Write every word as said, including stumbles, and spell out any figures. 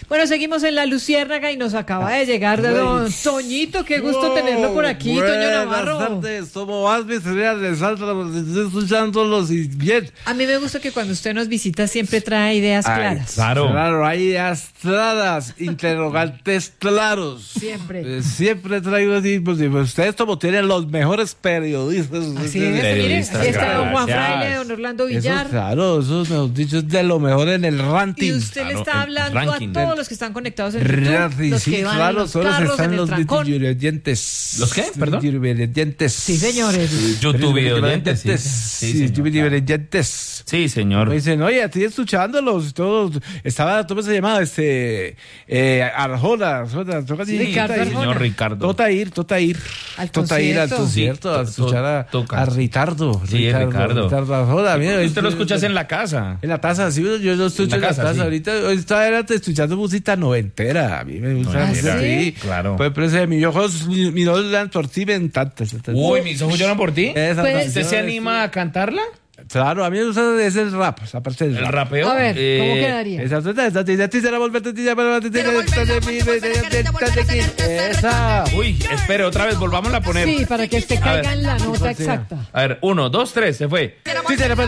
Bueno, seguimos en La Luciérnaga y nos acaba de llegar de don Toñito. Qué gusto Oh, tenerlo por aquí, Toño Navarro. Buenas tardes, ¿cómo vas, mis señoras de Salta? Estoy escuchándolos y bien. A mí me gusta que cuando usted nos visita siempre trae ideas Ay, claras. claro. Claro, hay ideas claras, interrogantes claros. Siempre. Eh, siempre traigo así, pues, y pues, ustedes como tienen los mejores periodistas. Así ustedes- es, miren, Periodistas, aquí está don Juan gracias. Fraile, don Orlando Eso, Villar. claro, eso mejor dicho es de lo mejor en el ranking. Y usted le Claro, está el hablando ranking a todos del- los que están conectados en YouTube, Ranking, los sí, que van en claro, los solo carros, están en el los trancón. videoyentes. ¿Los qué? Perdón. Videoyentes. Sí, señores. YouTube videoyentes. Sí, Sí, sí, señor, claro. videoyentes. Sí, señor. Me dicen, oye, estoy escuchándolos todos. Estaba, ¿cómo se llamaba? Este, eh, Arjona. Arjona, toca Sí, ir, Ricardo toca ir. Arjona. señor Ricardo. Tota ir, tota ir. Al Tota ir al concierto. concierto, a Sí, escuchar a, to- toca. a Ricardo. Sí, Ricardo. Ricardo Arjona. Mira, Usted lo este- escuchas en la casa. En la taza, sí, yo lo escucho En la en la casa, taza. sí. Ahorita hoy estaba era escuchando música noventera. A mí me gusta. Noventera, sí, claro. Pues, pero ese, mis ojos, mi- mis ojos dan por ti, me encanta. Uy, mis ojos lloran por ti. Esa Pues- canción ¿Usted se es- anima a cantarla? Claro, a mí me gusta ese el rap, esa parte del ¿El rap. rapeo? A ver, Eh, ¿cómo quedaría? Esa, esa, esa, esa, quisiera volverte, quisiera volverte, esa. Uy, espere, otra vez, volvámosla a poner. Sí, para que usted A caiga ver. en la nota exacta. A ver, uno, dos, tres, se fue. Quisiera